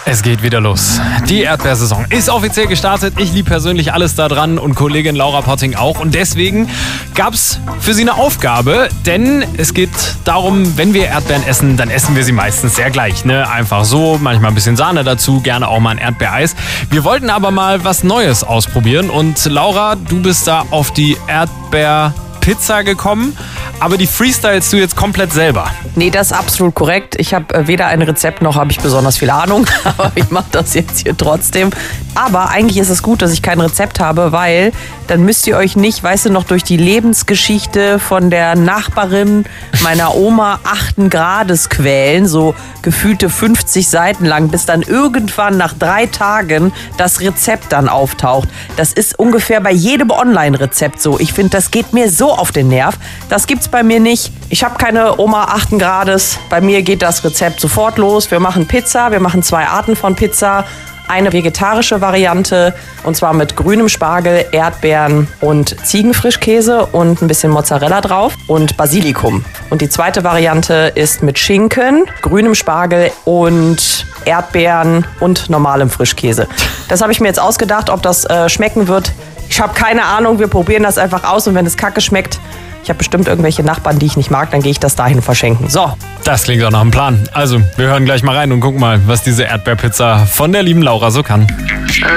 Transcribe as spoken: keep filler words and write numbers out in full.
Es geht wieder los. Die Erdbeersaison ist offiziell gestartet. Ich liebe persönlich alles da dran und Kollegin Laura Potting auch. Und deswegen gab es für sie eine Aufgabe, denn es geht darum, wenn wir Erdbeeren essen, dann essen wir sie meistens sehr gleich. Ne? Einfach so, manchmal ein bisschen Sahne dazu, gerne auch mal ein Erdbeereis. Wir wollten aber mal was Neues ausprobieren und Laura, du bist da auf die Erdbeerpizza gekommen. Aber die freestylst du jetzt komplett selber? Nee, das ist absolut korrekt. Ich habe äh, weder ein Rezept noch habe ich besonders viel Ahnung. Aber ich mache das jetzt hier trotzdem. Aber eigentlich ist es gut, dass ich kein Rezept habe, weil dann müsst ihr euch nicht, weißt du, noch durch die Lebensgeschichte von der Nachbarin meiner Oma achten Grades quälen. So gefühlte fünfzig Seiten lang, bis dann irgendwann nach drei Tagen das Rezept dann auftaucht. Das ist ungefähr bei jedem Online-Rezept so. Ich finde, das geht mir so auf den Nerv. Das gibt's bei mir nicht. Ich habe keine Oma achten Grades. Bei mir geht das Rezept sofort los. Wir machen Pizza, wir machen zwei Arten von Pizza. Eine vegetarische Variante und zwar mit grünem Spargel, Erdbeeren und Ziegenfrischkäse und ein bisschen Mozzarella drauf und Basilikum. Und die zweite Variante ist mit Schinken, grünem Spargel und Erdbeeren und normalem Frischkäse. Das habe ich mir jetzt ausgedacht, ob das äh, schmecken wird. Ich habe keine Ahnung, wir probieren das einfach aus und wenn es kacke schmeckt, ich habe bestimmt irgendwelche Nachbarn, die ich nicht mag, dann gehe ich das dahin verschenken. So. Das klingt auch nach einem Plan. Also, wir hören gleich mal rein und gucken mal, was diese Erdbeerpizza von der lieben Laura so kann.